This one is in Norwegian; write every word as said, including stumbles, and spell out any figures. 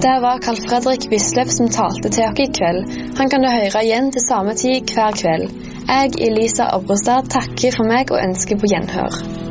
Det var Carl Fredrik Wisløff som talte til dere i kveld. Han kan du høre igjen til samme tid hver kveld. Jeg, Elisa Obrestad, takker for meg og ønsker på gjenhør.